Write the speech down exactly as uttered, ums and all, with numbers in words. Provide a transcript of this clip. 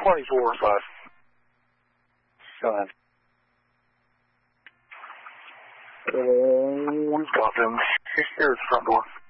twenty-four or five. Go ahead. Uh, we've got them. Here's the front door.